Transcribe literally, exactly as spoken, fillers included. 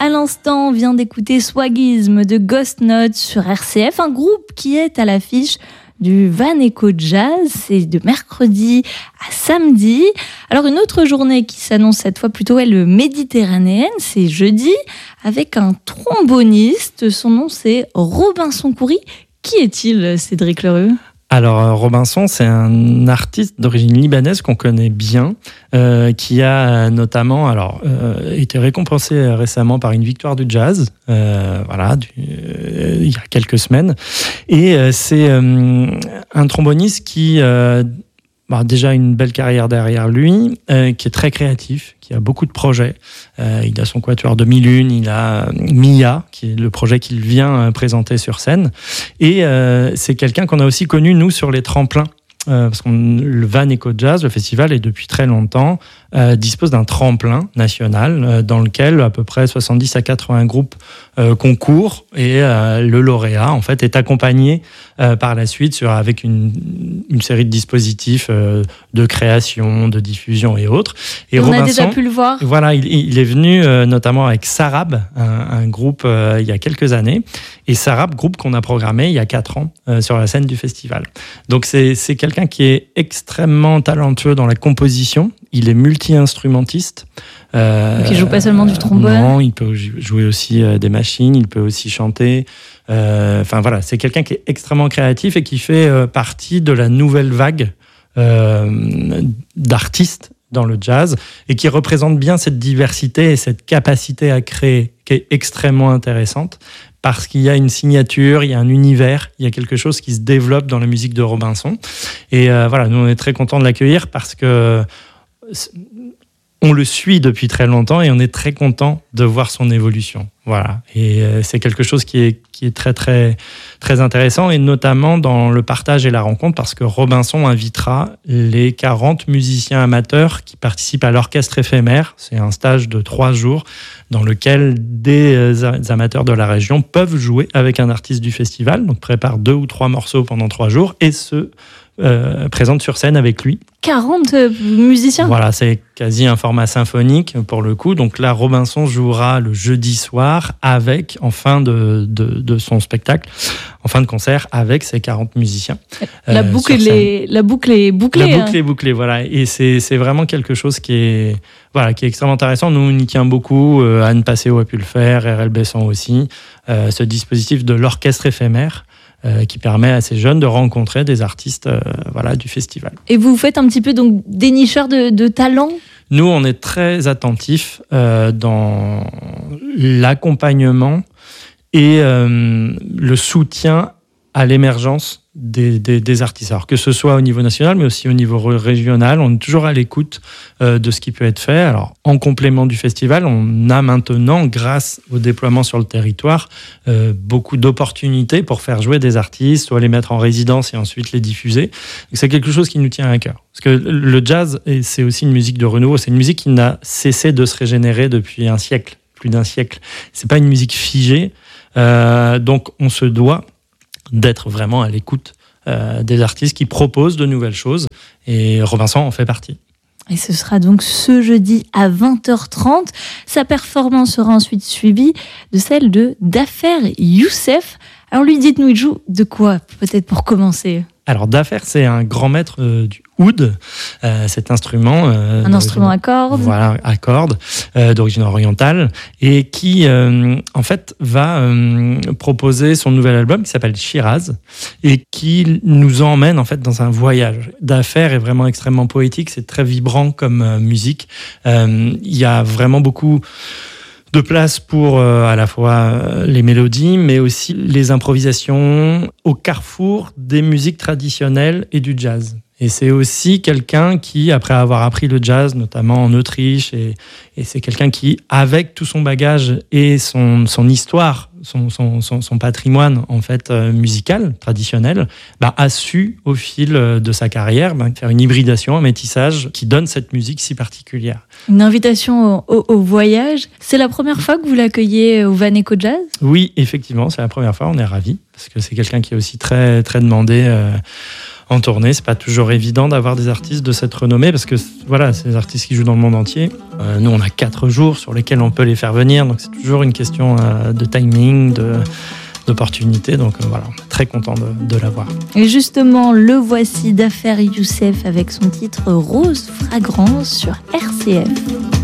l'instant, on vient d'écouter Swagisme de Ghost Notes sur R C F, un groupe qui est à l'affiche du Van Echo Jazz. C'est de mercredi à samedi. Alors une autre journée qui s'annonce cette fois plutôt elle méditerranéenne, c'est jeudi avec un tromboniste. Son nom c'est Robinson Khoury. Qui est-il, Cédric Lerue ? Alors Robinson, c'est un artiste d'origine libanaise qu'on connaît bien, euh, qui a notamment alors euh, été récompensé récemment par une victoire du jazz, euh, voilà, du, euh, il y a quelques semaines. Et euh, c'est euh, un tromboniste qui euh, bah, déjà une belle carrière derrière lui, euh, qui est très créatif, qui a beaucoup de projets. Euh, il a son quatuor de mille une, il a Mia, qui est le projet qu'il vient présenter sur scène. Et euh, c'est quelqu'un qu'on a aussi connu, nous, sur les tremplins. Euh, parce que le Van Echo Jazz, le festival, et depuis très longtemps, euh, dispose d'un tremplin national euh, dans lequel à peu près soixante-dix à quatre-vingts groupes euh, concourent et euh, le lauréat en fait est accompagné euh, par la suite sur, avec une, une série de dispositifs euh, de création, de diffusion et autres. Et on Robinson, a déjà pu le voir. Voilà, il, il est venu euh, notamment avec Sarab, un, un groupe euh, il y a quelques années. Et Sarab, groupe qu'on a programmé il y a quatre ans euh, sur la scène du festival. Donc c'est, c'est quelqu'un qui est extrêmement talentueux dans la composition. Il est multi-instrumentiste. Euh, Donc il joue pas seulement du trombone. Non, il peut jouer aussi euh, des machines, il peut aussi chanter. Euh, enfin voilà, c'est quelqu'un qui est extrêmement créatif et qui fait euh, partie de la nouvelle vague euh, d'artistes dans le jazz et qui représente bien cette diversité et cette capacité à créer qui est extrêmement intéressante parce qu'il y a une signature, il y a un univers, il y a quelque chose qui se développe dans la musique de Robinson. Et euh, voilà, nous on est très contents de l'accueillir parce que on le suit depuis très longtemps et on est très content de voir son évolution. Voilà. Et euh, c'est quelque chose qui est, qui est très, très, très intéressant et notamment dans le partage et la rencontre parce que Robinson invitera les quarante musiciens amateurs qui participent à l'orchestre éphémère. C'est un stage de trois jours dans lequel des amateurs de la région peuvent jouer avec un artiste du festival, donc préparent deux ou trois morceaux pendant trois jours et se euh, présentent sur scène avec lui. quarante musiciens. Voilà, c'est quasi un format symphonique pour le coup. Donc là, Robinson jouera le jeudi soir avec, en fin de, de, de son spectacle, en fin de concert, avec ses quarante musiciens. La, euh, boucle, est, la boucle est bouclée. La boucle hein. est bouclée, voilà. Et c'est, c'est vraiment quelque chose qui est, voilà, qui est extrêmement intéressant. Nous, on y tient beaucoup. Euh, Anne Passeo a pu le faire, R L Besson aussi. Euh, ce dispositif de l'orchestre éphémère. Euh, qui permet à ces jeunes de rencontrer des artistes euh, voilà, du festival. Et vous faites un petit peu donc, dénicheur de, de talents ? Nous, on est très attentifs euh, dans l'accompagnement et euh, le soutien à l'émergence des, des, des artistes. Alors que ce soit au niveau national, mais aussi au niveau régional, on est toujours à l'écoute euh, de ce qui peut être fait. Alors, en complément du festival, on a maintenant, grâce au déploiement sur le territoire, euh, beaucoup d'opportunités pour faire jouer des artistes, soit les mettre en résidence et ensuite les diffuser. Donc, c'est quelque chose qui nous tient à cœur. Parce que le jazz, c'est aussi une musique de renouveau. C'est une musique qui n'a cessé de se régénérer depuis un siècle, plus d'un siècle. C'est pas une musique figée. Euh, donc, on se doit d'être vraiment à l'écoute euh, des artistes qui proposent de nouvelles choses. Et Robinson en fait partie. Et ce sera donc ce jeudi à vingt heures trente. Sa performance sera ensuite suivie de celle de Dafer Youssef. Alors lui, dites-nous, il joue de quoi, peut-être pour commencer ? Alors Dafer, c'est un grand maître euh, du oud, euh, cet instrument. Euh, un instrument à cordes. Voilà, à cordes, euh, d'origine orientale, et qui, euh, en fait, va euh, proposer son nouvel album qui s'appelle Shiraz, et qui nous emmène, en fait, dans un voyage. Dafer est vraiment extrêmement poétique, c'est très vibrant comme euh, musique. Euh, il y a vraiment beaucoup de place pour euh, à la fois euh, les mélodies, mais aussi les improvisations au carrefour des musiques traditionnelles et du jazz. Et c'est aussi quelqu'un qui, après avoir appris le jazz, notamment en Autriche, et, et c'est quelqu'un qui, avec tout son bagage et son, son histoire, son, son, son, son patrimoine en fait euh, musical, traditionnel, bah, a su, au fil de sa carrière, bah, faire une hybridation, un métissage qui donne cette musique si particulière. Une invitation au, au, au voyage. C'est la première fois que vous l'accueillez au Van Echo Jazz ? Oui, effectivement, c'est la première fois, on est ravis, parce que c'est quelqu'un qui est aussi très, très demandé euh, en tournée. C'est pas toujours évident d'avoir des artistes de cette renommée parce que voilà, c'est des artistes qui jouent dans le monde entier. Euh, nous, on a quatre jours sur lesquels on peut les faire venir, donc c'est toujours une question euh, de timing, de, d'opportunité. Donc euh, voilà, on est très content de, de l'avoir. Et justement, le voici d'Affaire Youssef avec son titre Rose Fragrance sur R C F.